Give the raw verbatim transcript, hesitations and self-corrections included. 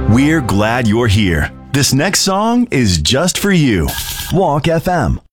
We're glad you're here. This next song is just for you. Walk F M.